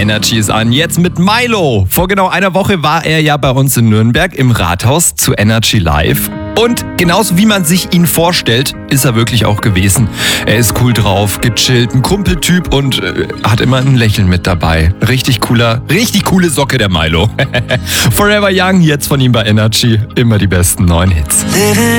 Energy ist an. Jetzt mit Milo. Vor genau einer Woche war er ja bei uns in Nürnberg im Rathaus zu Energy Live. Und genauso wie man sich ihn vorstellt, ist er wirklich auch gewesen. Er ist cool drauf, gechillt, ein Kumpeltyp und hat immer ein Lächeln mit dabei. Richtig coole Socke, der Milo. Forever Young, jetzt von ihm bei Energy. Immer die besten neuen Hits.